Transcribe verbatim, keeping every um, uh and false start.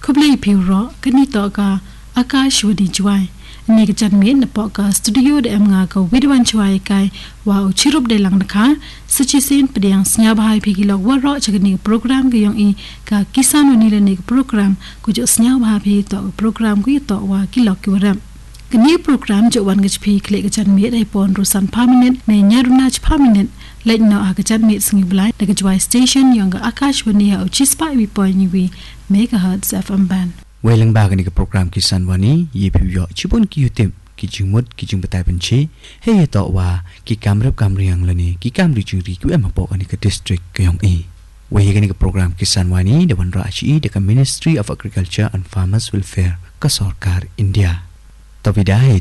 Kublai Piro, Kanitoka, Akash Wadi Juai, Negajan Main, the podcast studio de Emgago, Widwan Chuai Kai, Wow, Chirup de Langaka, Sachisin, Pediang, Snabhai Pigilo, Warro, Chagani program, Gayong E, Ka Kisan Nilanik program, Kujo Snabhapi, talk program, we talk wa Kilok. Kini program Jawan H P Klik Gajan Mate Ipon Rusan Permanent, Ne Nyarunach Permanent, Let No Agajan Mate Singibly, the Gajwai Station, Younger Akash Wania, Chispa Vipoiniwi, Megahertz F M band. Wailing Bagani program Kisan Wani, Yipu Chipun Kiutim, Kijumut, Kijum Batapanchi, Hey Tawa, Kikamrap Kamriang Lani, Kikam Rijuri, Kuemapokanika District, Gayong E. Wailing program Kisan Wani, the one Rachi, the Ministry of Agriculture and Farmers Welfare, Kasorkar, India. Tavidai